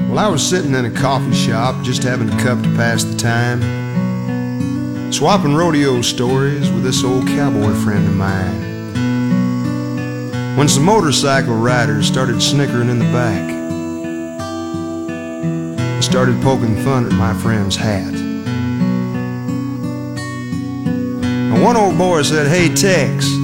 Well, I was sitting in a coffee shop, just having a cup to pass the time, swapping rodeo stories with this old cowboy friend of mine, when some motorcycle riders started snickering in the back and started poking fun at my friend's hat. And one old boy said, "Hey, Tex,